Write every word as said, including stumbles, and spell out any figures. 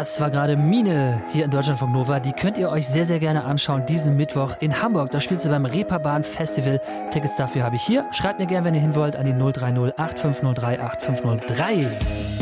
Das war gerade Mine hier in Deutschlandfunk Nova. Die könnt ihr euch sehr, sehr gerne anschauen diesen Mittwoch in Hamburg. Da spielt sie beim Reeperbahn Festival. Tickets dafür habe ich hier. Schreibt mir gerne, wenn ihr hin wollt, an die null drei null acht fünf null drei acht fünf null drei.